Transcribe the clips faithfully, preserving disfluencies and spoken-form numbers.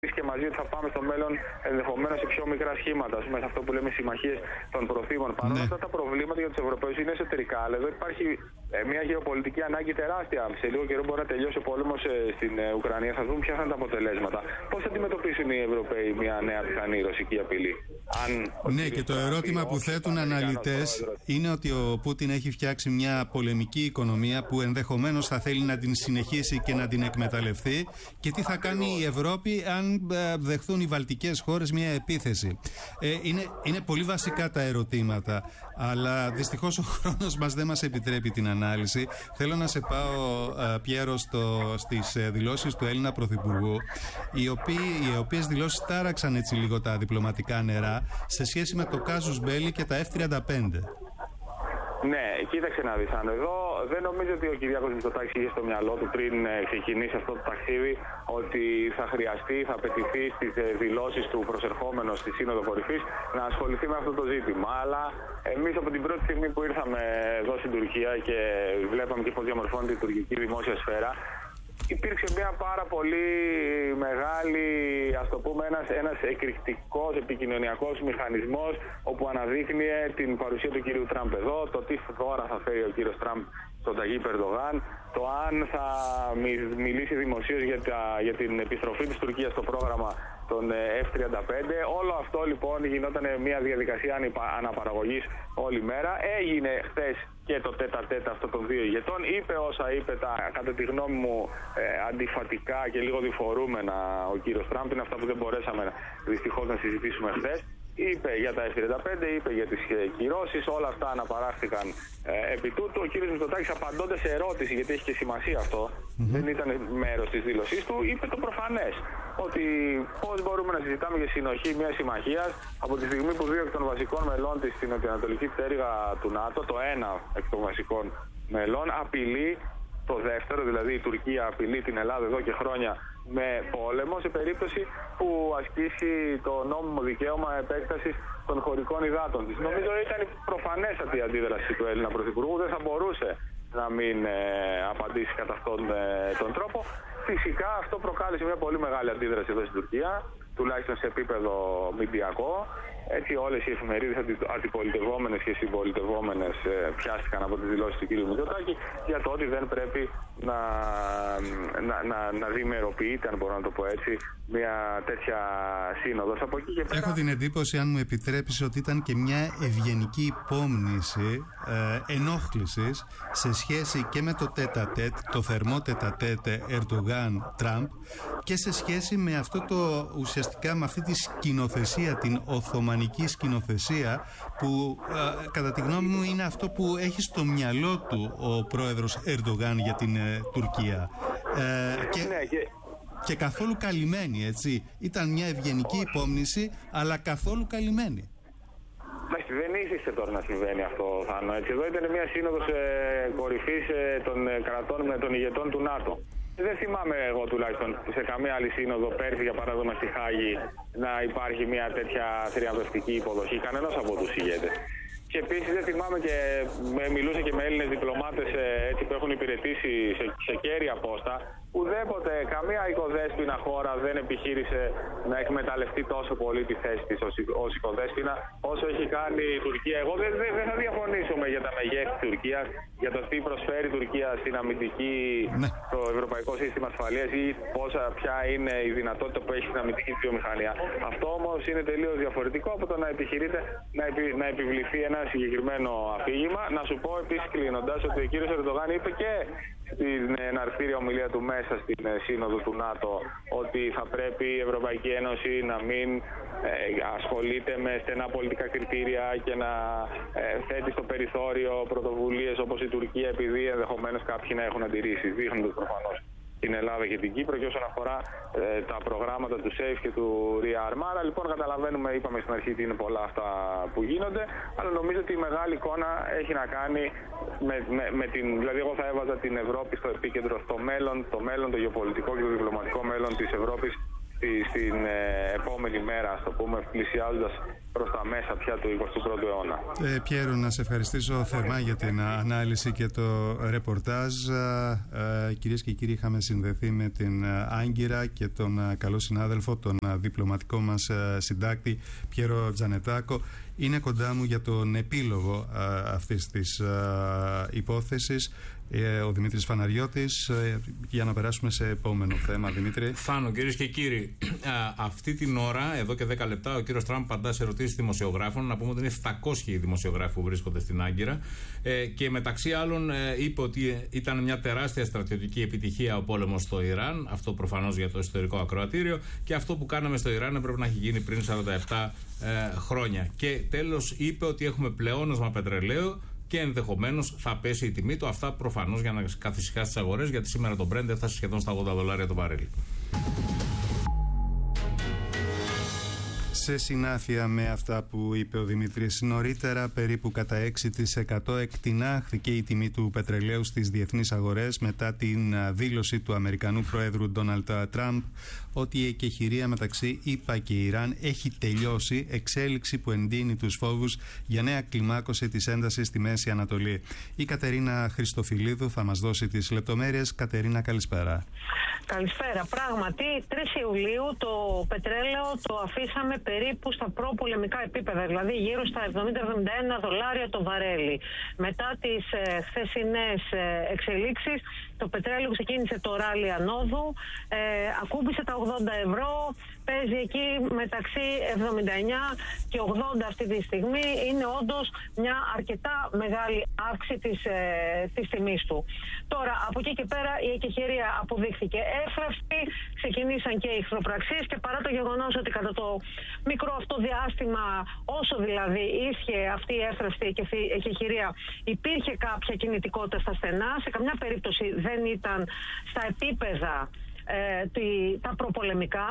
και μαζί ότι θα πάμε στο μέλλον ενδεχομένως σε πιο μικρά σχήματα, ας πούμε, σε αυτό που λέμε συμμαχίες των προθήμων. Παρ' όλα αυτά τα προβλήματα για τους Ευρωπαίους είναι εσωτερικά, αλλά εδώ υπάρχει ε, μια γεωπολιτική ανάγκη τεράστια. Σε λίγο καιρό μπορεί να τελειώσει ο πόλεμος ε, στην ε, Ουκρανία, θα δούμε ποια θα είναι τα αποτελέσματα. Πώς θα αντιμετωπίσουν οι Ευρωπαίοι μια νέα πιθανή ρωσική απειλή? Αν ναι, και το ερώτημα που θέτουν αναλυτές είναι ότι ο Πούτιν έχει φτιάξει μια πολεμική οικονομία που ενδεχομένως θα θέλει να την συνεχίσει και να την εκμεταλλευτεί, και τι θα κάνει η Ευρώπη αν δεχθούν οι βαλτικές χώρες μια επίθεση. Ε, είναι, είναι πολύ βασικά τα ερωτήματα, αλλά δυστυχώς ο χρόνος μας δεν μας επιτρέπει την ανάλυση. Θέλω να σε πάω, uh, Πιέρο, στο, στις uh, δηλώσεις του Έλληνα Πρωθυπουργού, οι, οποίοι, οι οποίες δηλώσεις τάραξαν έτσι λίγο τα διπλωματικά νερά σε σχέση με το κάζους μπέλι και τα εφ τριάντα πέντε. Ναι, κοίταξε να δεις, αν εδώ δεν νομίζω ότι ο Κυριάκος Μητσοτάκης είχε στο μυαλό του πριν ξεκινήσει αυτό το ταξίδι ότι θα χρειαστεί, θα απαιτηθεί στις δηλώσεις του προσερχόμενου στη Σύνοδο Κορυφής να ασχοληθεί με αυτό το ζήτημα. Αλλά εμείς από την πρώτη στιγμή που ήρθαμε εδώ στην Τουρκία και βλέπαμε και πώς διαμορφώνεται η τουρκική δημόσια σφαίρα, υπήρξε μια πάρα πολύ μεγάλη, ας το πούμε, ένας, ένας εκρηκτικός επικοινωνιακός μηχανισμός όπου αναδείχνει την παρουσία του κύριου Τραμπ εδώ, το τι δώρα θα φέρει ο κύριος Τραμπ στον Ταγίπ Ερντογάν, το αν θα μιλήσει δημοσίως για, για την επιστροφή της Τουρκίας στο πρόγραμμα των εφ τριάντα πέντε. Όλο αυτό λοιπόν γινόταν μια διαδικασία αναπαραγωγής όλη μέρα. Έγινε χθες και το τέτα τέτα αυτό των δύο ηγετών. Είπε όσα είπε, τα, κατά τη γνώμη μου, ε, αντιφατικά και λίγο διφορούμενα ο κύριος Τραμπ. Είναι αυτά που δεν μπορέσαμε δυστυχώς να συζητήσουμε χθες. Είπε για τα εφ τριάντα πέντε, είπε για τις ε, κυρώσεις, όλα αυτά αναπαράχθηκαν ε, επί τούτου. Ο κύριος Μητσοτάκης, απαντώντας σε ερώτηση, γιατί έχει και σημασία αυτό, mm-hmm. δεν ήταν μέρος της δήλωσής του, είπε το προφανές. Ότι πώς μπορούμε να συζητάμε για συνοχή μιας συμμαχίας από τη στιγμή που δύο εκ των βασικών μελών της στην νοτιοανατολική πτέρυγα του ΝΑΤΟ, το ένα εκ των βασικών μελών, απειλεί το δεύτερο, δηλαδή η Τουρκία απειλεί την Ελλάδα εδώ και χρόνια με πόλεμο σε περίπτωση που ασκήσει το νόμιμο δικαίωμα επέκτασης των χωρικών υδάτων της. Νομίζω ήταν προφανέστατη η αντίδραση του Έλληνα Πρωθυπουργού, δεν θα μπορούσε να μην ε, απαντήσει κατά αυτόν ε, τον τρόπο. Φυσικά αυτό προκάλεσε μια πολύ μεγάλη αντίδραση εδώ στην Τουρκία, τουλάχιστον σε επίπεδο μηντιακό. Έτσι όλες οι εφημερίδες αντιπολιτευόμενες και συμπολιτευόμενες πιάστηκαν από τις δηλώσεις του κ. Μητσοτάκη για το ότι δεν πρέπει να, να, να, να δημεροποιείται, αν μπορώ να το πω έτσι, μια τέτοια σύνοδος. Από εκεί και πέρα... Έχω την εντύπωση, αν μου επιτρέπεις, ότι ήταν και μια ευγενική υπόμνηση ε, ενόχλησης σε σχέση και με το τέτα-τέτ, το θερμό τέτα-τέτ Ερντογάν-Τραμπ, και σε σχέση με αυτό το, ουσιαστικά με αυτή τη σκηνοθεσία, την οθωμανική σκηνοθεσία, που ε, κατά τη γνώμη μου είναι αυτό που έχει στο μυαλό του ο πρόεδρος Ερντογάν για την ε, Τουρκία. Ε, και... Ναι, και... Και καθόλου καλυμμένη, έτσι. Ήταν μια ευγενική υπόμνηση, αλλά καθόλου καλυμμένη. Εντάξει, δεν ήθιστε τώρα να συμβαίνει αυτό, Θάνο. Έτσι, εδώ ήταν μια σύνοδος ε, κορυφής ε, των ε, κρατών με των ηγετών του ΝΑΤΟ. Δεν θυμάμαι εγώ τουλάχιστον σε καμία άλλη σύνοδο πέρσι, για παράδειγμα στη Χάγη, να υπάρχει μια τέτοια θριαμβευτική υποδοχή κανένας από τους ηγέτες. Και επίσης δεν θυμάμαι, και μιλούσα και με Έλληνες διπλωμάτες έτσι, που έχουν υπηρετήσει σε, σε κέρια πόστα, ουδέποτε καμία οικοδέσποινα χώρα δεν επιχείρησε να εκμεταλλευτεί τόσο πολύ τη θέση της ως, ως οικοδέσποινα όσο έχει κάνει η Τουρκία. Εγώ δεν, δεν, δεν θα διαφωνήσουμε για τα μεγέθη της Τουρκίας, για το τι προσφέρει η Τουρκία στην αμυντική, ναι. το Ευρωπαϊκό Σύστημα Ασφαλείας, ή πόσα, ποια είναι η δυνατότητα που έχει στην αμυντική βιομηχανία. Αυτό όμως είναι τελείως διαφορετικό από το να επιχειρείται να, επι, να επιβληθεί ένα συγκεκριμένο αφήγημα. Να σου πω επίσης, κλείνοντας, ότι ο κύριος Ερντογάν είπε και στην εναρκτήρια ομιλία του μέσα στην σύνοδο του ΝΑΤΟ ότι θα πρέπει η Ευρωπαϊκή Ένωση να μην ε, ασχολείται με στενά πολιτικά κριτήρια και να ε, θέτει στο περιθώριο πρωτοβουλίες όπως η Τουρκία, επειδή ενδεχομένως κάποιοι να έχουν αντιρρήσεις, δείχνοντας προφανώς την Ελλάδα και την Κύπρο, και όσον αφορά ε, τα προγράμματα του ΣΕΙΦ και του ΡΙΑΡΜ. Άρα λοιπόν καταλαβαίνουμε, είπαμε στην αρχή, ότι είναι πολλά αυτά που γίνονται, αλλά νομίζω ότι η μεγάλη εικόνα έχει να κάνει με, με, με την, δηλαδή εγώ θα έβαζα την Ευρώπη στο επίκεντρο, στο μέλλον, το μέλλον, το γεωπολιτικό και το διπλωματικό μέλλον της Ευρώπης στην ε, επόμενη επόμενη μέρα, ας το πούμε, πλησιάζοντας προς τα μέσα πια του εικοστού πρώτου αιώνα. Ε, Πιέρο, να σε ευχαριστήσω θερμά για την ανάλυση και το ρεπορτάζ. Ε, κυρίες και κύριοι, είχαμε συνδεθεί με την Άγκυρα και τον καλό συνάδελφο, τον διπλωματικό μας συντάκτη Πιέρο Τζανετάκο. Είναι κοντά μου για τον επίλογο α, αυτής της α, υπόθεσης ε, ο Δημήτρης Φαναριώτης, ε, για να περάσουμε σε επόμενο θέμα. Δημήτρη. Φάνο, κυρίες και κύριοι, α, αυτή την ώρα, εδώ και δέκα λεπτά, ο κύριος Τραμπ απαντά σε ερωτήσεις δημοσιογράφων. Να πούμε ότι είναι επτακόσιοι δημοσιογράφοι που βρίσκονται στην Άγκυρα ε, και μεταξύ άλλων ε, είπε ότι ήταν μια τεράστια στρατιωτική επιτυχία ο πόλεμος στο Ιράν. Αυτό προφανώς για το ιστορικό ακροατήριο, και αυτό που κάναμε στο Ιράν έπρεπε να έχει γίνει πριν σαράντα επτά ε, χρόνια. Και τέλος είπε ότι έχουμε πλεόνασμα πετρελαίου και ενδεχομένως θα πέσει η τιμή του. Αυτά προφανώς για να καθησυχάσει τις αγορές, γιατί σήμερα το Brent έφτασε σχεδόν στα ογδόντα δολάρια το βαρέλι. Σε συνάφεια με αυτά που είπε ο Δημήτρης νωρίτερα, περίπου κατά έξι τοις εκατό εκτινάχθηκε η τιμή του πετρελαίου στις διεθνείς αγορές μετά την δήλωση του Αμερικανού Προέδρου Ντόναλντ Τραμπ ότι η εκεχηρία μεταξύ ΗΠΑ και Ιράν έχει τελειώσει, εξέλιξη που εντείνει τους φόβους για νέα κλιμάκωση της έντασης στη Μέση Ανατολή. Η Κατερίνα Χριστοφιλίδου θα μας δώσει τις λεπτομέρειες. Κατερίνα, καλησπέρα. Καλησπέρα. Πράγματι, τρεις Ιουλίου το πετρέλαιο το αφήσαμε περίπου στα προπολεμικά επίπεδα, δηλαδή γύρω στα εβδομήντα με εβδομήντα ένα δολάρια το βαρέλι. Μετά τις ε, χθεσινές ε, εξελίξεις, το πετρέλαιο ξεκίνησε το ράλι ανόδου, ε, ακούμπησε τα ογδόντα ευρώ, παίζει εκεί μεταξύ εβδομήντα εννιά και ογδόντα αυτή τη στιγμή. Είναι όντως μια αρκετά μεγάλη αύξηση της, ε, της τιμής του. Τώρα, από εκεί και πέρα η εκεχηρία αποδείχθηκε εύθραυστη, ξεκινήσαν και οι εχθροπραξίες, και παρά το γεγονός ότι κατά το μικρό αυτό διάστημα, όσο δηλαδή ίσχυε αυτή η εύθραυστη εκεχηρία, υπήρχε κάποια κινητικότητα στα στενά, σε καμιά περίπτωση δεν ήταν στα επίπεδα Ε, τη, τα προπολεμικά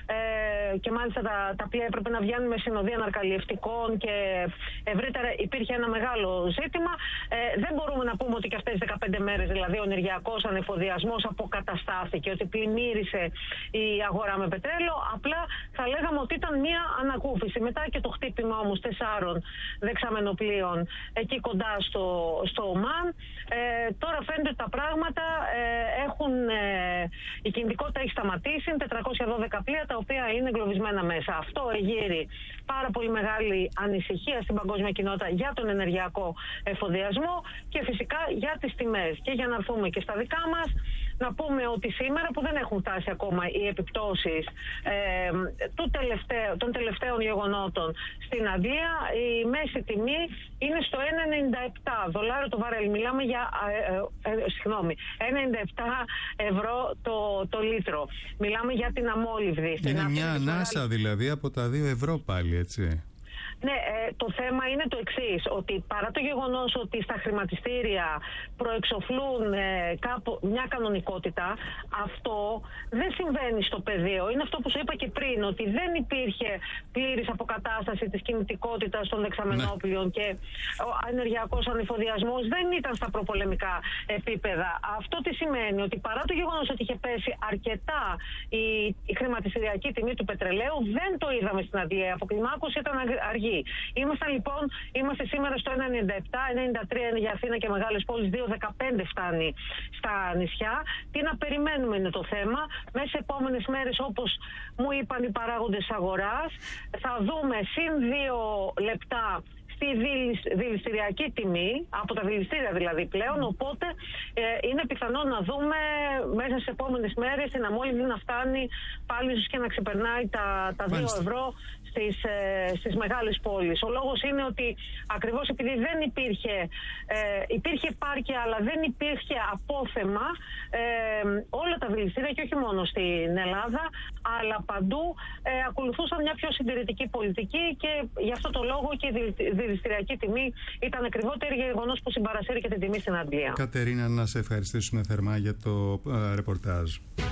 ε, και μάλιστα τα, τα πλοία έπρεπε να βγαίνουν με συνοδεία ναρκαλιευτικών και ευρύτερα υπήρχε ένα μεγάλο ζήτημα. Ε, δεν μπορούμε να πούμε ότι και αυτές τις δεκαπέντε μέρες δηλαδή ο ενεργειακός ανεφοδιασμός αποκαταστάθηκε, ότι πλημμύρισε η αγορά με πετρέλαιο. Απλά θα λέγαμε ότι ήταν μια ανακούφιση. Μετά και το χτύπημα όμως τεσσάρων δεξαμενοπλοίων εκεί κοντά στο, στο Ομάν. Ε, τώρα φαίνεται ότι τα πράγματα ε, έχουν ε, η κινητικότητα έχει σταματήσει, είναι τετρακόσια δώδεκα πλοία τα οποία είναι εγκλωβισμένα μέσα. Αυτό εγείρει πάρα πολύ μεγάλη ανησυχία στην παγκόσμια κοινότητα για τον ενεργειακό εφοδιασμό και φυσικά για τις τιμές. Και για να έρθουμε και στα δικά μας, να πούμε ότι σήμερα που δεν έχουν φτάσει ακόμα οι επιπτώσεις ε, του τελευταίου, των τελευταίων γεγονότων στην Αγγλία, η μέση τιμή είναι στο ένα ενενήντα επτά δολάρια το βαρέλι. Μιλάμε για ε, ε, ε, συγγνώμη, ένα ενενήντα επτά ευρώ το, το λίτρο. Μιλάμε για την αμόλυβδη. Είναι μια ανάσα δηλαδή από τα δύο ευρώ πάλι, έτσι. Ναι, ε, το θέμα είναι το εξής, ότι παρά το γεγονός ότι στα χρηματιστήρια προεξοφλούν ε, κάπου μια κανονικότητα, αυτό δεν συμβαίνει στο πεδίο. Είναι αυτό που σου είπα και πριν, ότι δεν υπήρχε πλήρης αποκατάσταση της κινητικότητας των δεξαμενόπλειων, ναι, και ο ενεργειακός ανεφοδιασμός δεν ήταν στα προπολεμικά επίπεδα. Αυτό τι σημαίνει? Ότι παρά το γεγονός ότι είχε πέσει αρκετά η, η χρηματιστηριακή τιμή του πετρελαίου, δεν το είδαμε στην Αγγλία. Η αποκλιμάκωση ήταν αργή. Είμαστε λοιπόν, είμαστε σήμερα στο ένα ενενήντα επτά, ένα ενενήντα τρία είναι για Αθήνα και μεγάλες πόλεις, δύο δεκαπέντε φτάνει στα νησιά. Τι να περιμένουμε είναι το θέμα. Μέσα σε επόμενες μέρες, όπως μου είπαν οι παράγοντες αγοράς, θα δούμε συν δύο λεπτά στη δηληστηριακή τιμή, από τα δηληστήρια δηλαδή πλέον, οπότε ε, είναι πιθανό να δούμε μέσα στις επόμενες μέρες την αμόλυβδη να φτάνει πάλι ίσως και να ξεπερνάει τα, τα δύο ευρώ στις, ε, στις μεγάλες πόλεις. Ο λόγος είναι ότι ακριβώς επειδή δεν υπήρχε, ε, υπήρχε επάρκεια αλλά δεν υπήρχε απόθεμα, ε, όλα τα δηληστήρια και όχι μόνο στην Ελλάδα αλλά παντού ε, ακολουθούσαν μια πιο συντηρητική πολιτική και γι' αυτό το λόγο και η δηληστηριακή τιμή ήταν ακριβότερη, γεγονός που συμπαρασύρει και την τιμή στην Αγγλία. Κατερίνα, να σε ευχαριστήσουμε θερμά για το uh, ρεπορτάζ.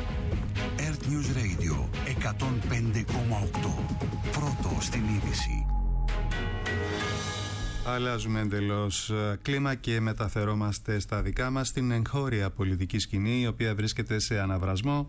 Earth News Radio εκατόν πέντε κόμμα οκτώ. Πρώτο στην είδηση. Αλλάζουμε εντελώς κλίμα και μεταφερόμαστε στα δικά μας στην εγχώρια πολιτική σκηνή, η οποία βρίσκεται σε αναβρασμό.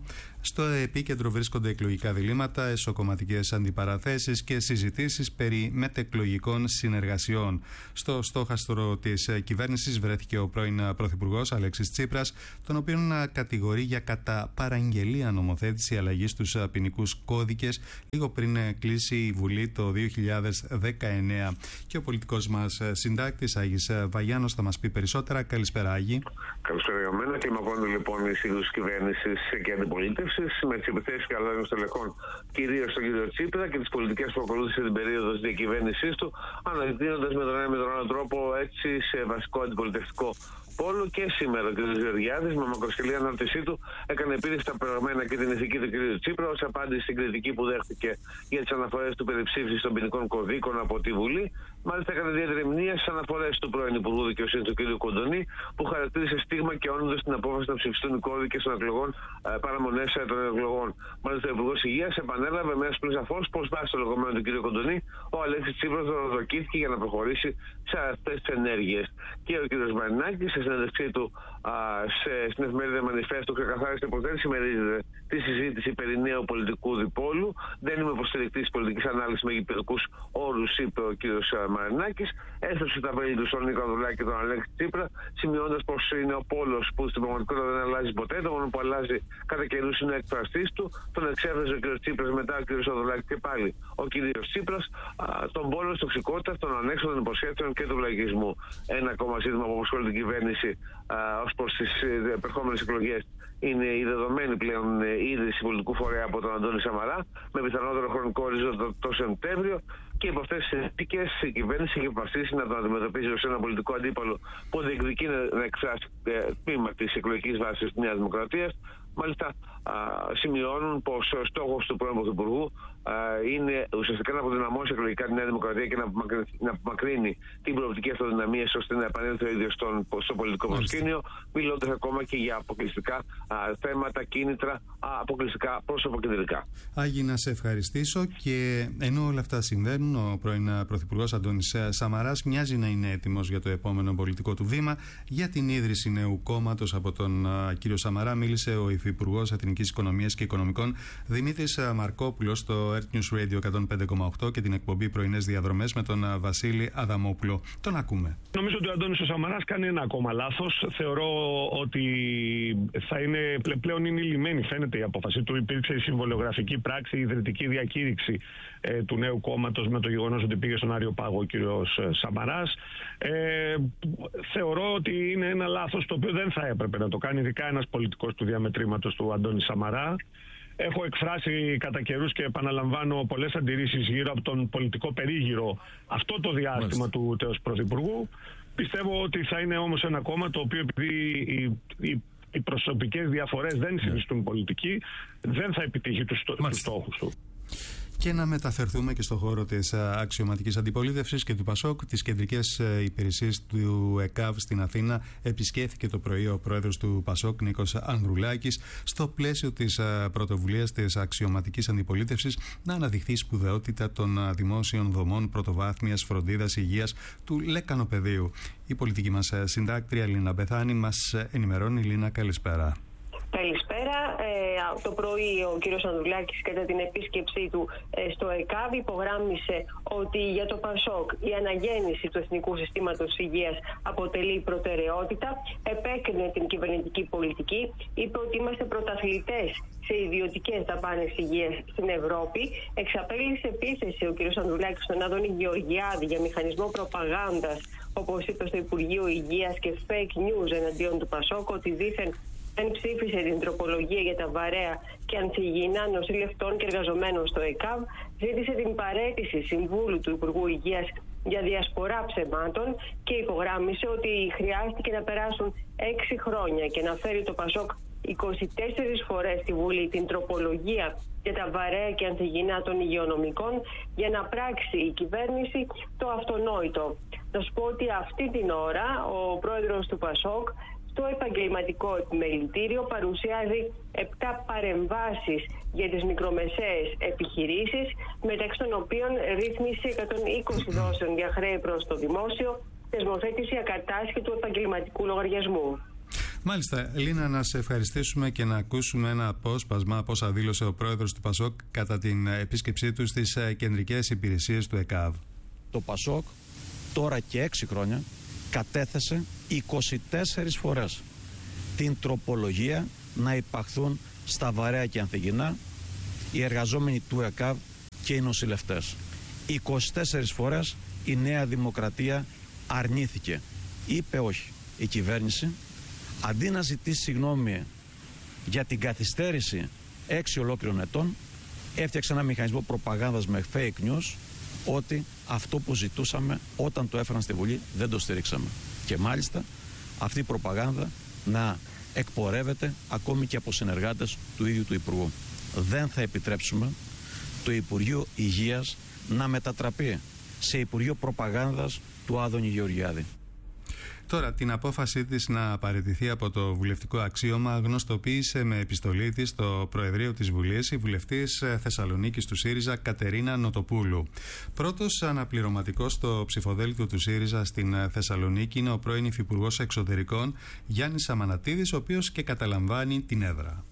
Στο επίκεντρο βρίσκονται εκλογικά διλήμματα, εσωκομματικές αντιπαραθέσεις και συζητήσεις περί μετεκλογικών συνεργασιών. Στο στόχαστρο της κυβέρνησης βρέθηκε ο πρώην Πρωθυπουργός Αλέξης Τσίπρας, τον οποίον κατηγορεί για κατά παραγγελία νομοθέτηση αλλαγής στους ποινικούς κώδικες λίγο πριν κλείσει η Βουλή το δύο χιλιάδες δεκαεννέα. Και ο πολιτικός μας συντάκτης Άγης Βαγιάννος θα μας πει περισσότερα. Καλησπέρα, Άγη. Καλησπέρα για μένα. Κλιμακώνονται λοιπόν οι σύγκρουση κυβέρνηση και αντιπολίτευση με τις επιθέσεις και αλλαγές στελεχών, κυρίως στον κύριο Τσίπρα, και τις πολιτικές που ακολούθησε την περίοδο της διακυβέρνησής του, αναδεικνύοντας με τον ένα με τον άλλο τρόπο έτσι σε βασικό αντιπολιτευτικό πόλο. Και σήμερα ο κ. Γεωργιάδης, με μακροσκελή ανάρτησή του, έκανε επίδειξη στα προηγμένα και την ηθική του κ. Τσίπρα ως απάντηση στην κριτική που δέχτηκε για τις αναφορές του περιψήφισης των ποινικών κωδίκων από τη Βουλή. Μάλιστα, έκανε ιδιαίτερη μνήμα στις αναφορές του πρώην Υπουργού Δικαιοσύνης του κ. Κοντονή, που χαρακτήρισε στίγμα και όνειδος την απόφαση να ψηφιστούν οι κώδικες των εκλογών παραμονές των εκλογών. Μάλιστα, ο Υπουργός Υγείας επανέλαβε μέσα πλην σαφώς πως βάσει το λεγόμενο του κ. Κοντονή ο Αλέξης Τσίπρας δοκιμήθηκε για να προχωρήσει σε αυτές τις ενέργειες. Και ο κ. Μαρινάκης, σε συνέντευξή του α, σε, στην εφημερίδα Μανιφέστο, ξεκαθάρισε πως δεν συμμερίζεται τη συζήτηση περί νέου πολιτικού διπόλου. Δεν είμαι υποστηρικτής της πολιτικής ανάλυσης με γηπεδικούς όρους, είπε ο κ. Μαρινάκης. Έστρεψε τα βέλη του στον Νίκο Ανδρουλάκη και τον Αλέξη Τσίπρα, σημειώνοντας πως είναι ο πόλος που στην πραγματικότητα δεν αλλάζει ποτέ. Το μόνο που αλλάζει κατά καιρούς είναι ο εκφραστής του. Τον εξέφρασε ο κ. Τσίπρας, μετά ο κ. Ανδρουλάκη και πάλι ο κ. Τσίπρας, α, τον πόλο της τοξικότητας, των ανέξοδων υποσχέσεων και του λαϊκισμού. Ένα ακόμα ζήτημα που απασχολεί την κυβέρνηση ως προς τις επερχόμενες εκλογές είναι η δεδομένη πλέον ίδρυση πολιτικού φορέα από τον Αντώνη Σαμαρά, με πιθανότερο χρονικό ορίζοντα το Σεπτέμβριο. Και υπό αυτές τις συνθήκες η κυβέρνηση έχει αποφασίσει να τον αντιμετωπίζει ως ένα πολιτικό αντίπαλο που διεκδικεί να εκφράσει τμήμα της εκλογικής βάσης της Νέας Δημοκρατίας. Μάλιστα, α, σημειώνουν πως ο στόχος του πρώην Πρωθυπουργού α, είναι ουσιαστικά να αποδυναμώσει εκλογικά τη Νέα Δημοκρατία και να, να απομακρύνει την προοπτική αυτοδυναμία ώστε να επανέλθει ο ίδιος στον, στο πολιτικό προσκήνιο, μιλώντας ακόμα και για αποκλειστικά α, θέματα, κίνητρα, α, αποκλειστικά πρόσωπο-κεντρικά. Άγη, να σε ευχαριστήσω. Και ενώ όλα αυτά συμβαίνουν, ο πρώην Πρωθυπουργός Αντώνης Σαμαράς μοιάζει να είναι έτοιμος για το επόμενο πολιτικό του βήμα. Για την ίδρυση νέου κόμματος από τον α, κύριο Σαμαρά μίλησε ο Υφυπουργός Εθνικής Οικονομίας και Οικονομικών Δημήτρης Μαρκόπουλος στο Earth News Radio εκατόν πέντε κόμμα οκτώ και την εκπομπή Πρωινές Διαδρομές με τον Βασίλη Αδαμόπουλο. Τον ακούμε. Νομίζω ότι ο Αντώνης ο Σαμαράς κάνει ένα ακόμα λάθος. Θεωρώ ότι θα είναι, πλέον είναι λυμμένη, φαίνεται, η απόφαση του. Υπήρξε η συμβολιογραφική πράξη, η ιδρυτική διακήρυξη ε, του νέου κόμματος με το γεγονός ότι πήγε στον Άριο Πάγο ο κύριος Σαμαράς. Ε, θεωρώ ότι είναι ένα λάθος το οποίο δεν θα έπρεπε να το κάνει, ειδικά ένας πολιτικός του διαμετρήματος του Αντώνη Σαμαρά. Έχω εκφράσει κατά καιρούς και επαναλαμβάνω πολλές αντιρρήσεις γύρω από τον πολιτικό περίγυρο αυτό το διάστημα Μάλιστα. του τέος Πρωθυπουργού. Πιστεύω ότι θα είναι όμως ένα κόμμα το οποίο, επειδή οι, οι, οι προσωπικές διαφορές δεν συνιστούν πολιτική, δεν θα επιτύχει τους, τους στόχους του. Και να μεταφερθούμε και στον χώρο της αξιωματικής αντιπολίτευσης και του ΠΑΣΟΚ. Τις κεντρικές υπηρεσίες του ΕΚΑΒ στην Αθήνα επισκέφθηκε το πρωί ο πρόεδρος του ΠΑΣΟΚ, Νίκος Ανδρουλάκης, στο πλαίσιο της πρωτοβουλίας της αξιωματικής αντιπολίτευσης να αναδειχθεί η σπουδαιότητα των δημόσιων δομών πρωτοβάθμιας φροντίδας υγείας του Λεκανοπεδίου. Η πολιτική μας συντάκτρια Λίνα Μπεθάνη μας ενημερώνει. Λίνα, καλησπέρα. Καλησπέρα. Ε, το πρωί ο κύριος Ανδρουλάκης, κατά την επίσκεψή του ε, στο ΕΚΑΒ, υπογράμμισε ότι για το ΠΑΣΟΚ η αναγέννηση του Εθνικού Συστήματος Υγείας αποτελεί προτεραιότητα. Επέκρινε την κυβερνητική πολιτική. Είπε ότι είμαστε πρωταθλητές σε ιδιωτικές δαπάνες υγείας στην Ευρώπη. Εξαπέλυσε επίθεση ο κύριος Ανδρουλάκης στον Άδωνη Γεωργιάδη για μηχανισμό προπαγάνδας, όπως είπε στο Υπουργείο Υγείας, και fake news εναντίον του ΠΑΣΟΚ, ότι δήθεν δεν ψήφισε την τροπολογία για τα βαρέα και ανθυγιεινά νοσηλευτών και εργαζομένων στο ΕΚΑΒ. Ζήτησε την παραίτηση συμβούλου του Υπουργού Υγείας για διασπορά ψεμάτων και υπογράμμισε ότι χρειάστηκε να περάσουν έξι χρόνια και να φέρει το ΠΑΣΟΚ είκοσι τέσσερις φορές στη Βουλή την τροπολογία για τα βαρέα και ανθυγιεινά των υγειονομικών για να πράξει η κυβέρνηση το αυτονόητο. Να σου πω ότι αυτή την ώρα ο πρόεδρος του ΠΑΣΟΚ το επαγγελματικό επιμελητήριο παρουσιάζει επτά παρεμβάσεις για τις μικρομεσαίες επιχειρήσεις, μεταξύ των οποίων ρύθμιση εκατόν είκοσι δόσεων για χρέη προς το δημόσιο, θεσμοθέτηση ακατάσχετου επαγγελματικού λογαριασμού. Μάλιστα, Λίνα, να σε ευχαριστήσουμε και να ακούσουμε ένα απόσπασμα πώς δήλωσε ο πρόεδρος του ΠΑΣΟΚ κατά την επίσκεψή του στις κεντρικές υπηρεσίες του ΕΚΑΒ. Το ΠΑΣΟΚ τώρα και έξι χρόνια κατέθεσε είκοσι τέσσερις φορές την τροπολογία να υπαχθούν στα βαρέα και ανθυγινά οι εργαζόμενοι του ΕΚΑΒ και οι νοσηλευτές. είκοσι τέσσερις φορές η Νέα Δημοκρατία αρνήθηκε. Είπε όχι. Η κυβέρνηση, αντί να ζητήσει συγγνώμη για την καθυστέρηση έξι ολόκληρων ετών, έφτιαξε ένα μηχανισμό προπαγάνδας με fake news ότι αυτό που ζητούσαμε όταν το έφεραν στη Βουλή δεν το στηρίξαμε. Και μάλιστα αυτή η προπαγάνδα να εκπορεύεται ακόμη και από συνεργάτες του ίδιου του Υπουργού. Δεν θα επιτρέψουμε το Υπουργείο Υγείας να μετατραπεί σε Υπουργείο Προπαγάνδας του Άδωνη Γεωργιάδη. Τώρα, την απόφασή της να παραιτηθεί από το βουλευτικό αξίωμα γνωστοποίησε με επιστολή της στο Προεδρείο της Βουλής η βουλευτής Θεσσαλονίκης του ΣΥΡΙΖΑ Κατερίνα Νοτοπούλου. Πρώτος αναπληρωματικός στο ψηφοδέλτιο του ΣΥΡΙΖΑ στην Θεσσαλονίκη είναι ο πρώην Υφυπουργός Εξωτερικών Γιάννης Αμανατίδης, ο οποίος και καταλαμβάνει την έδρα.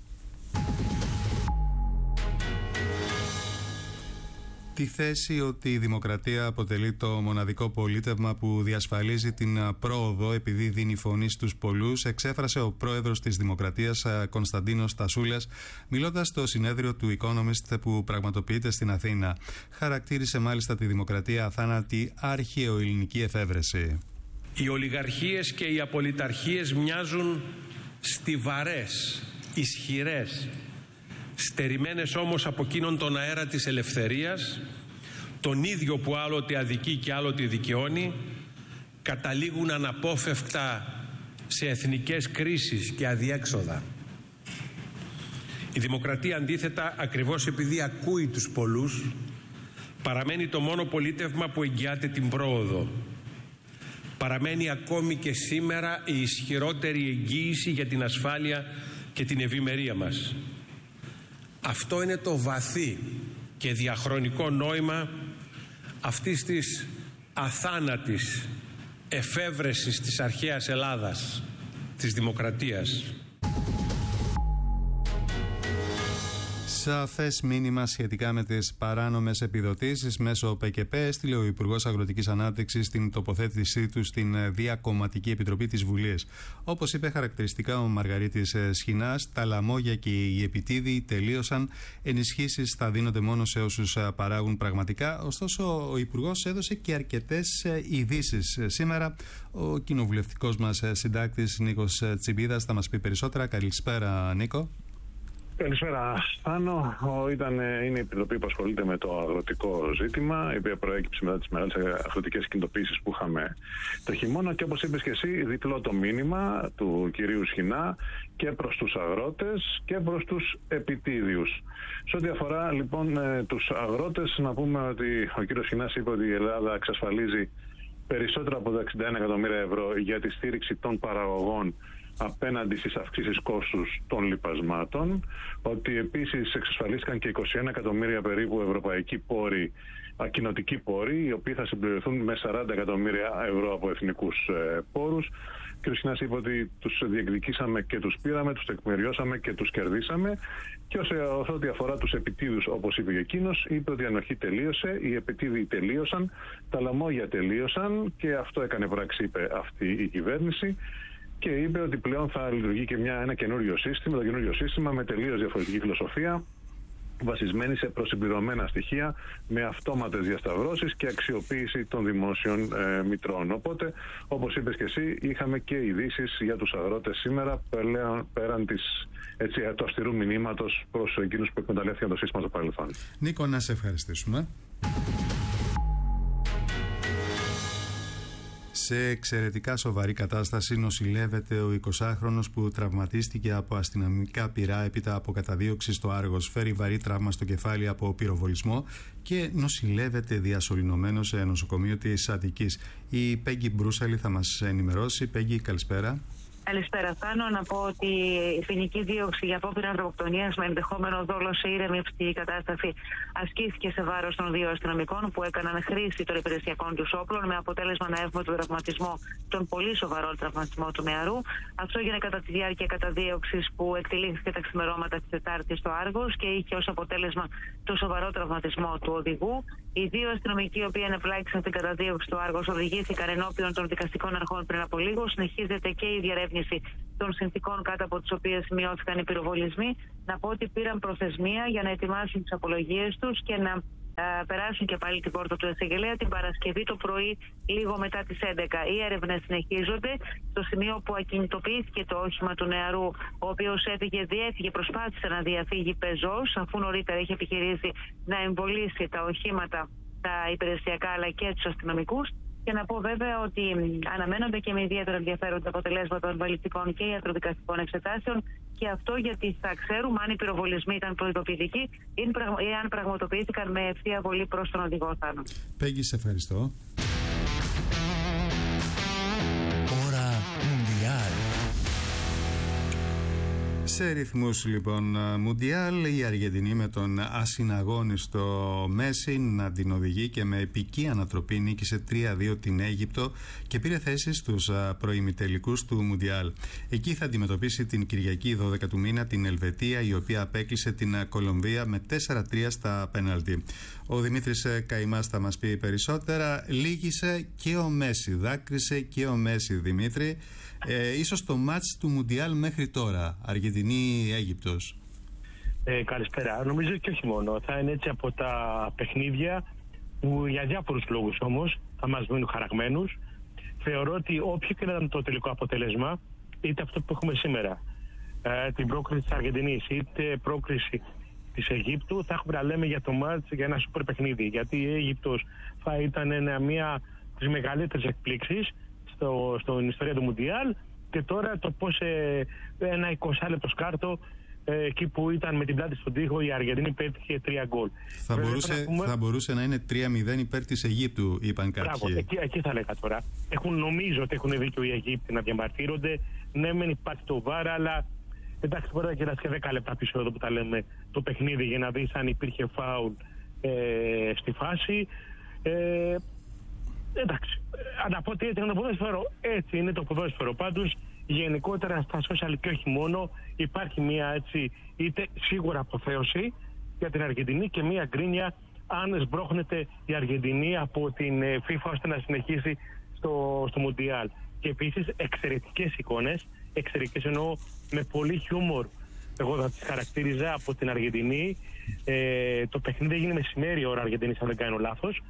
Τη θέση ότι η δημοκρατία αποτελεί το μοναδικό πολίτευμα που διασφαλίζει την πρόοδο επειδή δίνει φωνή στους πολλούς, εξέφρασε ο πρόεδρος της Δημοκρατίας Κωνσταντίνος Τασούλας, μιλώντας στο συνέδριο του Economist που πραγματοποιείται στην Αθήνα. Χαρακτήρισε μάλιστα τη δημοκρατία αθάνατη αρχαιοελληνική εφεύρεση. Οι ολιγαρχίες και οι απολυταρχίες μοιάζουν στιβαρές, ισχυρές, στερημένες όμως από εκείνον τον αέρα της ελευθερίας, τον ίδιο που άλλοτε αδικεί και άλλοτε δικαιώνει, καταλήγουν αναπόφευκτα σε εθνικές κρίσεις και αδιέξοδα. Η δημοκρατία αντίθετα, ακριβώς επειδή ακούει τους πολλούς, παραμένει το μόνο πολίτευμα που εγγυάται την πρόοδο. Παραμένει ακόμη και σήμερα η ισχυρότερη εγγύηση για την ασφάλεια και την ευημερία μας. Αυτό είναι το βαθύ και διαχρονικό νόημα αυτής της αθάνατης εφεύρεσης της αρχαίας Ελλάδας, της δημοκρατίας. Σαφές μήνυμα σχετικά με τις παράνομες επιδοτήσεις μέσω ΠΚΠ έστειλε ο Υπουργός Αγροτικής Ανάπτυξης στην τοποθέτησή του στην Διακομματική Επιτροπή της Βουλής. Όπως είπε χαρακτηριστικά ο Μαργαρίτης Σχοινάς, τα λαμόγια και οι επιτίδιοι τελείωσαν. Ενισχύσεις θα δίνονται μόνο σε όσους παράγουν πραγματικά. Ωστόσο, ο Υπουργός έδωσε και αρκετές ειδήσεις. Σήμερα, ο κοινοβουλευτικός μας συντάκτης Νίκος Τσιμπίδας θα μας πει περισσότερα. Καλησπέρα, Νίκο. Καλησπέρα, Άνω. Ήταν, είναι η Επιτροπή που ασχολείται με το αγροτικό ζήτημα, η οποία προέκυψε μετά τις μεγάλες αγροτικές κινητοποίησεις που είχαμε το χειμώνα και όπως είπες και εσύ, διπλό το μήνυμα του κυρίου Σχοινά και προς τους αγρότες και προς τους επιτίδιους. Σε ό,τι αφορά λοιπόν τους αγρότες, να πούμε ότι ο κύριος Σχοινάς είπε ότι η Ελλάδα εξασφαλίζει περισσότερα από εξήντα ένα εκατομμύρια ευρώ για τη στήριξη των παραγωγών απέναντι στις αυξήσεις κόστους των λιπασμάτων, ότι επίσης εξασφαλίστηκαν και είκοσι ένα εκατομμύρια περίπου ευρωπαϊκοί πόροι, κοινοτικοί πόροι, οι οποίοι θα συμπληρωθούν με σαράντα εκατομμύρια ευρώ από εθνικούς ε, πόρους. Και ο Σχοινάς είπε ότι τους διεκδικήσαμε και τους πήραμε, τους τεκμηριώσαμε και τους κερδίσαμε. Και όσο ό,τι αφορά τους επιτίδιους, όπως είπε και εκείνος, είπε ότι η ανοχή τελείωσε, οι επιτίδιοι τελείωσαν, τα λαμόγια τελείωσαν και αυτό έκανε πράξη, είπε αυτή η κυβέρνηση. Και είπε ότι πλέον θα λειτουργεί και μια, ένα καινούριο σύστημα, το καινούριο σύστημα με τελείως διαφορετική φιλοσοφία, βασισμένη σε προσυμπληρωμένα στοιχεία, με αυτόματες διασταυρώσεις και αξιοποίηση των δημόσιων ε, μητρών. Οπότε, όπως είπες και εσύ, είχαμε και ειδήσεις για τους αγρότες σήμερα, πέραν, πέραν της, έτσι, του αυστηρού μηνύματος προς εκείνους που εκμεταλλεύτηκαν το σύστημα στο παρελθόν. Νίκο, να σε ευχαριστήσουμε. Σε εξαιρετικά σοβαρή κατάσταση νοσηλεύεται ο εικοσάχρονος που τραυματίστηκε από αστυνομικά πυρά έπειτα από καταδίωξη στο Άργος. Φέρει βαρύ τραύμα στο κεφάλι από πυροβολισμό και νοσηλεύεται διασωληνωμένο σε νοσοκομείο της Αττικής. Η Πέγγι Μπρούσαλη θα μας ενημερώσει. Πέγγι, καλησπέρα. Καλησπέρα, Θάνο. Να πω ότι η ποινική δίωξη για απόπειρα ανθρωποκτονίας με ενδεχόμενο δόλο σε ήρεμη ψυχική κατάσταση ασκήθηκε σε βάρος των δύο αστυνομικών που έκαναν χρήση των υπηρεσιακών τους όπλων, με αποτέλεσμα να έχουμε τον τραυματισμό, τον πολύ σοβαρό τραυματισμό του νεαρού. Αυτό έγινε κατά τη διάρκεια καταδίωξης που εκτελήθηκε τα ξημερώματα της Τετάρτης στο Άργος και είχε ως αποτέλεσμα το σοβαρό τραυματισμό του οδηγού. Οι δύο αστυνομικοί, οι οποίοι ενεπλάκησαν στην καταδίωξη του Άργος, οδηγήθηκαν ενώπιον των δικαστικών αρχών πριν από λίγο. Συνεχίζεται και η διερεύνηση των συνθηκών κάτω από τις οποίες σημειώθηκαν οι πυροβολισμοί. Να πω ότι πήραν προθεσμία για να ετοιμάσουν τις απολογίες τους και να α, περάσουν και πάλι την πόρτα του εισαγγελέα την Παρασκευή το πρωί, λίγο μετά τις έντεκα. Οι έρευνες συνεχίζονται. Στο σημείο που ακινητοποιήθηκε το όχημα του νεαρού, ο οποίος έφυγε, διέφυγε, προσπάθησε να διαφύγει πεζός, αφού νωρίτερα είχε επιχειρήσει να εμβολήσει τα οχήματα, τα υπηρεσιακά αλλά και τους αστυνομικούς. Και να πω βέβαια ότι αναμένονται και με ιδιαίτερα ενδιαφέροντα αποτελέσματα των βαλιστικών και ιατροδικαστικών εξετάσεων, και αυτό γιατί θα ξέρουμε αν οι πυροβολισμοί ήταν προειδοποιητικοί ή αν πραγματοποιήθηκαν με ευθεία βολή προς τον οδηγό. Θάνο. Πέγγι, σε ευχαριστώ. Ώρα Μουντιάλ. Σε ρυθμούς λοιπόν Μουντιάλ, η Αργεντινή με τον ασυναγώνιστο Μέση να την οδηγεί και με επική ανατροπή νίκησε τρία δύο την Αίγυπτο και πήρε θέση στους προημιτελικούς του Μουντιάλ. Εκεί θα αντιμετωπίσει την Κυριακή δώδεκα του μήνα την Ελβετία, η οποία απέκλεισε την Κολομβία με τέσσερα τρία στα πέναλτι. Ο Δημήτρης Καημάς θα μας πει περισσότερα. Λύγησε και ο Μέση, δάκρυσε και ο Μέση, Δημήτρη. Ε, ίσως το μάτς του Μουντιάλ μέχρι τώρα, Αργεντινή-Αίγυπτος. Ε, καλησπέρα. Νομίζω και όχι μόνο. Θα είναι έτσι από τα παιχνίδια που για διάφορους λόγους όμως θα μας μείνουν χαραγμένους. Θεωρώ ότι όποιο και να ήταν το τελικό αποτέλεσμα, είτε αυτό που έχουμε σήμερα, ε, την πρόκριση της Αργεντινής, είτε πρόκριση της Αιγύπτου, θα έχουμε να λέμε για το μάτς για ένα σούπερ παιχνίδι. Γιατί η Αίγυπτος θα ήταν ένα, μία από τις μεγαλύτερες εκπλήξεις στο, στην ιστορία του Μουντιάλ, και τώρα το πώς ε, ένα είκοσι λεπτό σκάρτο, ε, εκεί που ήταν με την πλάτη στον τοίχο, η Αργεντινή πέτυχε τρία γκολ. Θα, μπορούσε, πούμε... θα μπορούσε να είναι τρία μηδέν υπέρ της Αιγύπτου, είπαν κάποιοι. Μπράβο, εκεί, εκεί θα λέγα τώρα. Έχουν, νομίζω ότι έχουν δίκιο οι Αιγύπτιοι να διαμαρτύρονται. Ναι, μεν υπάρχει το βάρ, αλλά εντάξει, μπορεί να κεράσει και δέκα λεπτά πίσω εδώ που τα λέμε το παιχνίδι για να δεις αν υπήρχε φάουλ ε, στη φάση. Ε, εντάξει, να πω ότι έτσι είναι το ποδόσφαιρο, έτσι είναι το ποδόσφαιρο. Πάντως, γενικότερα στα social και όχι μόνο, υπάρχει μια έτσι, είτε σίγουρα αποθέωση για την Αργεντινή και μια γκρίνια αν σμπρώχνεται η Αργεντινή από την FIFA ώστε να συνεχίσει στο, στο Μουντιάλ. Και επίσης εξαιρετικές εικόνες, εξαιρετικές εννοώ με πολύ χιούμορ, εγώ θα τις χαρακτήριζα, από την Αργεντινή. Ε, το παιχνίδι έγινε μεσημέρι ώρα Αργεντινής, αν δεν κάνω λάθος.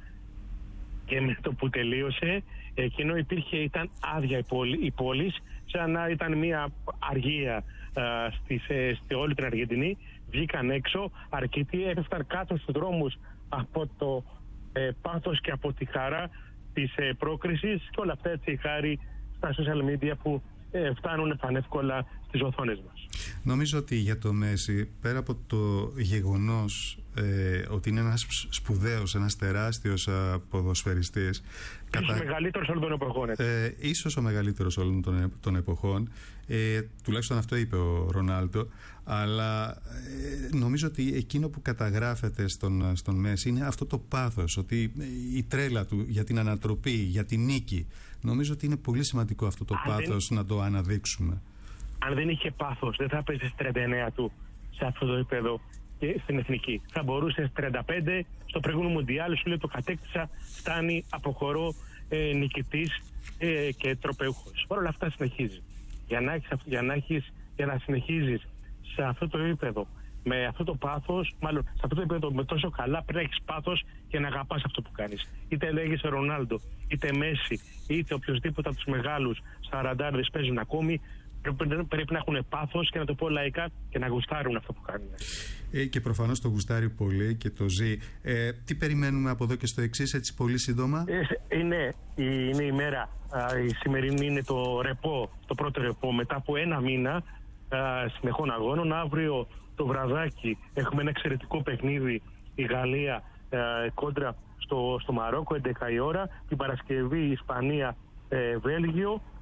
Και με το που τελείωσε, εκείνο υπήρχε, ήταν άδεια η πόλη, η πόλη, σαν να ήταν μια αργία α, στις, ε, στη όλη την Αργεντινή. Βγήκαν έξω, αρκετοί έφτασαν κάτω στους δρόμους από το ε, πάθος και από τη χαρά της ε, πρόκρισης, και όλα αυτά έτσι χάρη στα social media που ε, φτάνουν πανεύκολα στις οθόνες μας. Νομίζω ότι για το Μέση, πέρα από το γεγονός ε, ότι είναι ένας σπουδαίος, ένας τεράστιος ε, ποδοσφαιριστής, Ίσως κατα... ο μεγαλύτερος όλων των εποχών. Ε, ίσως ο μεγαλύτερος όλων των, των εποχών, ε, τουλάχιστον αυτό είπε ο Ρονάλντο, αλλά ε, νομίζω ότι εκείνο που καταγράφεται στον, στον Μέση είναι αυτό το πάθος, ότι η τρέλα του για την ανατροπή, για την νίκη. Νομίζω ότι είναι πολύ σημαντικό αυτό το Αν πάθος δεν... να το αναδείξουμε. Αν δεν είχε πάθος, δεν θα παίζει τριάντα εννέα του σε αυτό το επίπεδο και στην εθνική. Θα μπορούσε τριάντα πέντε στο προηγούμενο Μουντιάλ, σου λέει το κατέκτησα, φτάνει, αποχωρώ, ε, νικητής ε, και τροπεούχος. Όλα αυτά συνεχίζει. Για να, έχεις, για, να έχεις, για να συνεχίζεις σε αυτό το επίπεδο, με αυτό το πάθος, μάλλον σε αυτό το επίπεδο με τόσο καλά, πρέπει να έχεις πάθος και να αγαπάς αυτό που κάνεις. Είτε λέγεσαι Ρονάλντο, είτε Μέση, είτε οποιοδήποτε από τους μεγάλους σαραντάρδες παίζουν ακόμη. Πρέπει να έχουν πάθος και να το πω λαϊκά και να γουστάρουν αυτό που κάνουν. Ε, και προφανώς το γουστάρει πολύ και το ζει. Ε, τι περιμένουμε από εδώ και στο εξής, έτσι πολύ σύντομα? Ε, είναι, είναι η μέρα, η σημερινή είναι το ρεπό, το πρώτο ρεπό μετά από ένα μήνα συνεχών αγώνων. Αύριο το βραδάκι έχουμε ένα εξαιρετικό παιχνίδι, η Γαλλία α, κόντρα στο, στο Μαρόκο, έντεκα η ώρα. Την Παρασκευή η Ισπανία, ε, Βέλγιο.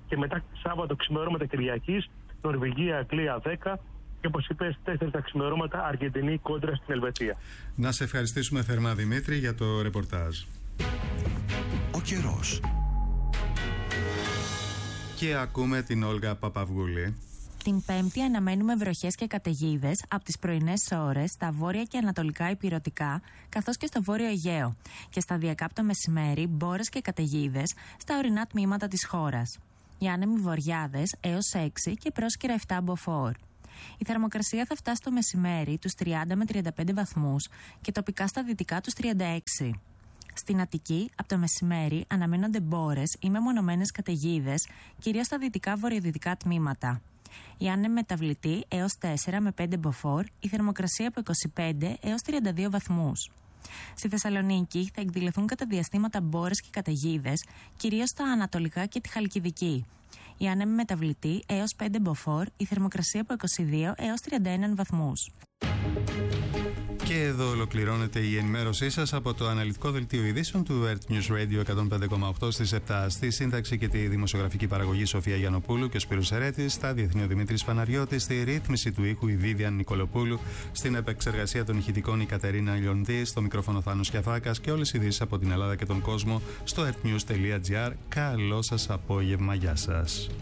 και μετά Σάββατο ξημερώματα Κυριακής, Νορβηγία, Αγγλία δέκα. Και όπως είπες, τέσσερις τα ξημερώματα Αργεντινή κόντρα στην Ελβετία. Να σε ευχαριστήσουμε θερμά, Δημήτρη, για το ρεπορτάζ. Ο καιρός. Και ακούμε την Όλγα Παπαυγούλη. Την Πέμπτη αναμένουμε βροχές και καταιγίδες από τις πρωινές ώρες στα βόρεια και ανατολικά ηπειρωτικά, καθώς και στο βόρειο Αιγαίο. Και σταδιακά από το μεσημέρι, μπόρες και καταιγίδες στα ορεινά τμήματα της χώρας. Οι άνεμοι βοριάδες έως έξι και πρόσκαιρα επτά μποφόρ. Η θερμοκρασία θα φτάσει το μεσημέρι τους τριάντα με τριάντα πέντε βαθμούς και τοπικά στα δυτικά τους τριάντα έξι. Στην Αττική, από το μεσημέρι, αναμένονται μπόρες ή μεμονωμένες καταιγίδες, κυρίως στα δυτικά βορειοδυτικά τμήματα. Η άνεμη μεταβλητή έως τέσσερα με πέντε μποφόρ, η θερμοκρασία από είκοσι πέντε έως τριάντα δύο βαθμούς. Στη Θεσσαλονίκη θα εκδηλωθούν κατά διαστήματα μπόρες και καταιγίδες, κυρίως στα ανατολικά και τη Χαλκιδική. Η άνεμη μεταβλητή έως πέντε μποφόρ, η θερμοκρασία από είκοσι δύο έως τριάντα ένα βαθμούς. Και εδώ ολοκληρώνεται η ενημέρωσή σας από το αναλυτικό δελτίο ειδήσεων του Earth News Radio εκατόν πέντε κόμμα οκτώ στις επτά. Στη σύνταξη και τη δημοσιογραφική παραγωγή Σοφία Γιαννοπούλου και ο Σπύρος Ερέτης, στα διεθνή ο Δημήτρης Παναριώτης, στη ρύθμιση του ήχου η Βίβιαν Νικολοπούλου, στην επεξεργασία των ηχητικών η Κατερίνα Λιοντή, στο μικρόφωνο Θάνος Κιαφάκας και όλες οι ειδήσεις από την Ελλάδα και τον κόσμο στο earthnews τελεία gr. Καλό σας απόγευμα, γεια σας.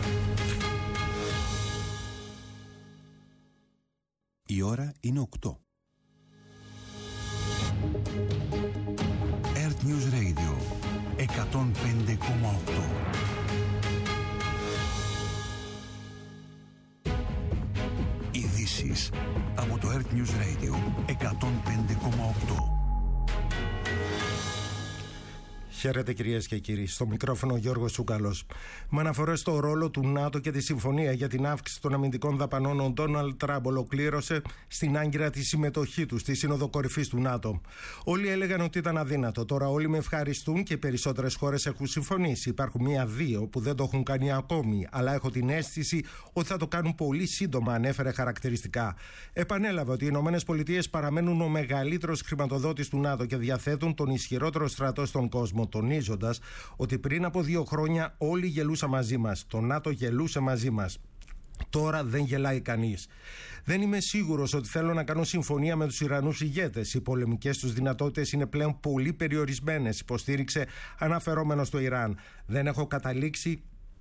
Η ώρα είναι οκτώ. Earth News Radio εκατόν πέντε κόμμα οκτώ. Ειδήσεις από το Earth News Radio εκατόν πέντε κόμμα οκτώ. Χαίρετε κυρίες και κύριοι. Στο μικρόφωνο ο Γιώργος Τσούκαλος. Με αναφορές στο ρόλο του ΝΑΤΟ και τη συμφωνία για την αύξηση των αμυντικών δαπανών, ο Ντόναλντ Τραμπ ολοκλήρωσε στην Άγκυρα τη συμμετοχή του στη Σύνοδο Κορυφής του ΝΑΤΟ. Όλοι έλεγαν ότι ήταν αδύνατο. Τώρα όλοι με ευχαριστούν και οι περισσότερες χώρες έχουν συμφωνήσει. Υπάρχουν μία-δύο που δεν το έχουν κάνει ακόμη, αλλά έχω την αίσθηση ότι θα το κάνουν πολύ σύντομα, ανέφερε χαρακτηριστικά. Επανέλαβε ότι οι ΗΠΑ παραμένουν ο μεγαλύτερος χρηματοδότης του ΝΑΤΟ και διαθέτουν τον ισχυρότερο στρατό στον κόσμο, τονίζοντας ότι πριν από δύο χρόνια όλοι γελούσαν μαζί μας. Το ΝΑΤΟ γελούσε μαζί μας. Τώρα δεν γελάει κανείς. Δεν είμαι σίγουρος ότι θέλω να κάνω συμφωνία με τους Ιρανούς ηγέτες. Οι πολεμικές τους δυνατότητες είναι πλέον πολύ περιορισμένες, υποστήριξε αναφερόμενο στο Ιράν. Δεν έχω καταλήξει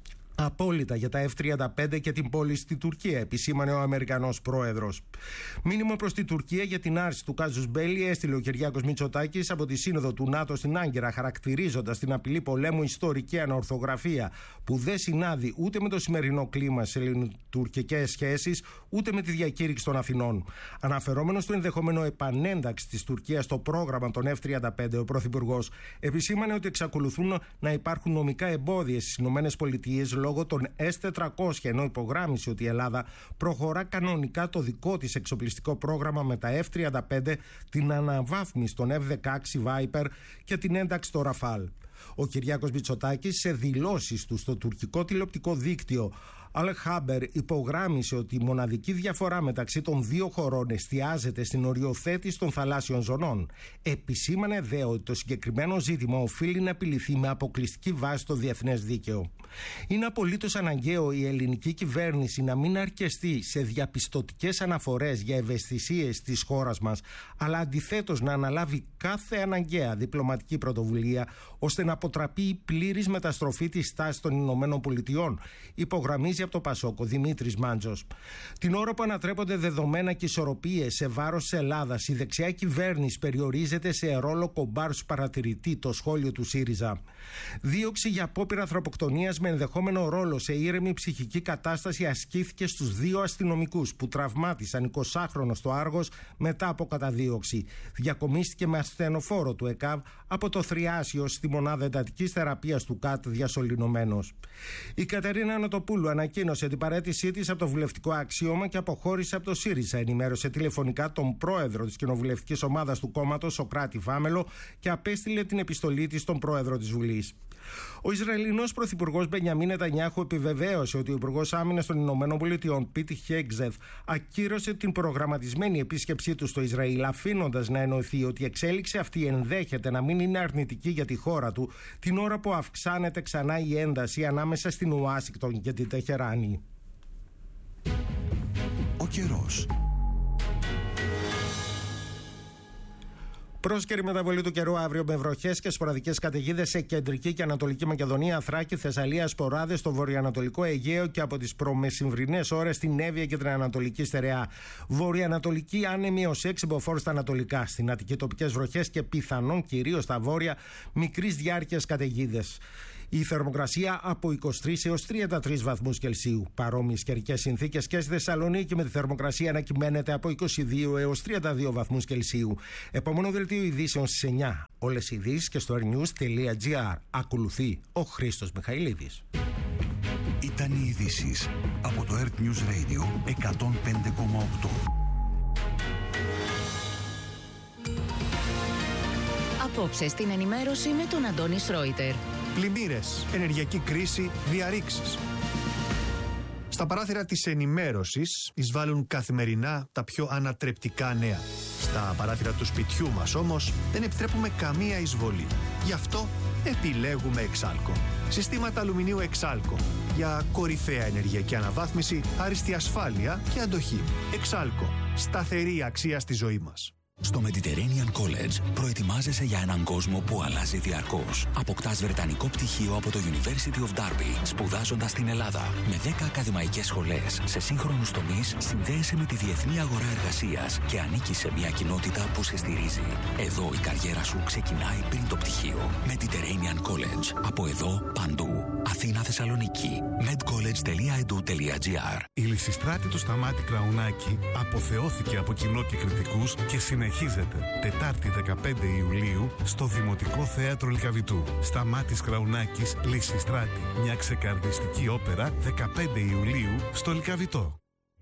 απόλυτα για τα εφ τριάντα πέντε και την πόλη στη Τουρκία, επισήμανε ο Αμερικανός πρόεδρος. Μήνυμα προς τη Τουρκία για την άρση του κάζους μπέλι έστειλε ο Κυριάκος Μητσοτάκης από τη Σύνοδο του ΝΑΤΟ στην Άγκυρα, χαρακτηρίζοντας την απειλή πολέμου ιστορική ανορθογραφία που δεν συνάδει ούτε με το σημερινό κλίμα σε ελληνοτουρκικές σχέσεις, ούτε με τη διακήρυξη των Αθηνών. Αναφερόμενος στο ενδεχόμενο επανένταξη της Τουρκίας στο πρόγραμμα των εφ τριάντα πέντε, ο Πρωθυπουργός επισήμανε ότι εξακολουθούν να υπάρχουν νομικά εμπόδια στις ΗΠΑ λόγω των ες τετρακόσια, ενώ υπογράμμισε ότι η Ελλάδα προχωρά κανονικά το δικό της εξοπλιστικό πρόγραμμα με τα εφ τριάντα πέντε, την αναβάθμιση των εφ δεκαέξι Viper και την ένταξη στο Ραφάλ. Ο Κυριάκος Μητσοτάκης σε δηλώσεις του στο τουρκικό τηλεοπτικό δίκτυο Αλ Χάμπερ υπογράμμισε ότι η μοναδική διαφορά μεταξύ των δύο χωρών εστιάζεται στην οριοθέτηση των θαλάσσιων ζωνών. Επισήμανε δε ότι το συγκεκριμένο ζήτημα οφείλει να επιληθεί με αποκλειστική βάση το διεθνές δίκαιο. Είναι απολύτως αναγκαίο η ελληνική κυβέρνηση να μην αρκεστεί σε διαπιστωτικές αναφορές για ευαισθησίες της χώρας μας, αλλά αντιθέτως να αναλάβει κάθε αναγκαία διπλωματική πρωτοβουλία ώστε να αποτραπεί η πλήρης μεταστροφή της στάσης των Ηνωμένων Πολιτειών, υπογραμμίζει από το Πασόκ ο Δημήτρης Μάντζος. Την ώρα που ανατρέπονται δεδομένα και ισορροπίες σε βάρος της Ελλάδας, η δεξιά κυβέρνηση περιορίζεται σε ρόλο κομπάρους παρατηρητή, το σχόλιο του ΣΥΡΙΖΑ. Δίωξη για απόπειρα ανθρωποκτονίας με ενδεχόμενο ρόλο σε ήρεμη ψυχική κατάσταση ασκήθηκε στους δύο αστυνομικούς που τραυμάτισαν εικοσάχρονο στο Άργος μετά από καταδίωξη. Διακομίστηκε με ασθενοφόρο του ΕΚΑΒ από το Θριάσιο στη μονάδα εντατικής θεραπείας του ΚΑΤ διασωληνωμένος. Η Κατερίνα Ανατοπούλου ανακοίνωσε την παραίτησή της από το βουλευτικό αξίωμα και αποχώρησε από το ΣΥΡΙΖΑ. Ενημέρωσε τηλεφωνικά τον πρόεδρο της κοινοβουλευτικής ομάδας του κόμματος, Σοκράτη Βάμελο, και απέστειλε την επιστολή της στον πρόεδρο της Βουλής. Ο Ισραηλινός πρωθυπουργός Μπενιαμίν Νετανιάχου επιβεβαίωσε ότι ο Υπουργός Άμυνας των Ηνωμένων Πολιτειών Πίτι Χέγκζεθ ακύρωσε την προγραμματισμένη επίσκεψή του στο Ισραήλ, αφήνοντας να εννοηθεί ότι η εξέλιξη αυτή ενδέχεται να μην είναι αρνητική για τη χώρα του, την ώρα που αυξάνεται ξανά η ένταση ανάμεσα στην Ουάσιγκτον και την Τεχεράνη. Ο καιρός. Πρόσκαιρη μεταβολή του καιρού αύριο με βροχές και σποραδικές καταιγίδες σε κεντρική και ανατολική Μακεδονία, Θράκη, Θεσσαλία, σποράδες στο βορειοανατολικό Αιγαίο και από τις προμεσημβρινές ώρες στην Εύβοια και την Ανατολική Στερεά. Βορειοανατολική άνεμη ως έξι μποφόρ στα ανατολικά. Στην Αττική τοπικές βροχές και πιθανόν κυρίως στα βόρεια μικρής διάρκειας καταιγίδες. Η θερμοκρασία από είκοσι τρεις έως τριάντα τρεις βαθμούς Κελσίου. Παρόμοιες καιρικές συνθήκες και στη Θεσσαλονίκη, με τη θερμοκρασία να κυμαίνεται από είκοσι δύο έως τριάντα δύο βαθμούς Κελσίου. Επόμενο δελτίο ειδήσεων στις εννιά. Όλες οι ειδήσεις και στο airnews τελεία gr. Ακολουθεί ο Χρήστος Μιχαηλίδης. Ήταν οι ειδήσεις από το Earth News Radio εκατόν πέντε κόμμα οκτώ. Απόψε στην ενημέρωση με τον Αντώνη Σρόιτερ. Πλημμύρες, ενεργειακή κρίση, διαρρήξεις. Στα παράθυρα της ενημέρωσης εισβάλλουν καθημερινά τα πιο ανατρεπτικά νέα. Στα παράθυρα του σπιτιού μας όμως δεν επιτρέπουμε καμία εισβολή. Γι' αυτό επιλέγουμε Εξάλκο. Συστήματα αλουμινίου Εξάλκο για κορυφαία ενεργειακή αναβάθμιση, άριστη ασφάλεια και αντοχή. Εξάλκο. Σταθερή αξία στη ζωή μας. Στο Mediterranean College προετοιμάζεσαι για έναν κόσμο που αλλάζει διαρκώς. Αποκτάς βρετανικό πτυχίο από το University of Derby, σπουδάζοντας στην Ελλάδα. Με δέκα ακαδημαϊκές σχολές σε σύγχρονους τομείς, συνδέεσαι με τη διεθνή αγορά εργασίας και ανήκεις σε μια κοινότητα που σε στηρίζει. Εδώ η καριέρα σου ξεκινάει πριν το πτυχίο. Mediterranean College. Από εδώ παντού. Αθήνα, Θεσσαλονίκη. medcollege τελεία e d u τελεία g r. Η Λυσιστράτη του Σταμάτη Κραουνάκη αποθεώθηκε από κοινό και κριτικούς και συνεχίζεται Τετάρτη δεκαπέντε Ιουλίου στο Δημοτικό Θέατρο Λυκαβητού. Σταμάτης Κραουνάκης, Λυσιστράτη. Μια ξεκαρδιστική όπερα δεκαπέντε Ιουλίου στο Λυκαβητό.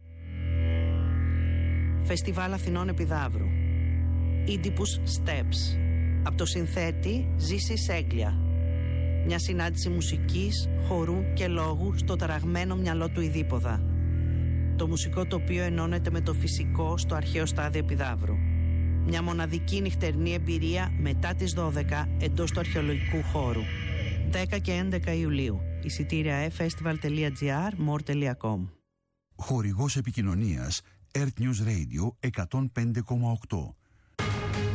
Φεστιβάλ Αθηνών Επιδαύρου. Oedipus Steps. Από το συνθέτη Ζήση Σέγγλια. Μια συνάντηση μουσικής, χορού και λόγου στο ταραγμένο μυαλό του Ιδίποδα. Το μουσικό τοπίο ενώνεται με το φυσικό στο αρχαίο στάδιο Επιδαύρου. Μια μοναδική νυχτερινή εμπειρία μετά τις δώδεκα εντός του αρχαιολογικού χώρου. δέκα και έντεκα Ιουλίου. Εισιτήρια e festival τελεία gr, more τελεία com. Χορηγός επικοινωνίας Earth News Radio εκατόν πέντε κόμμα οκτώ.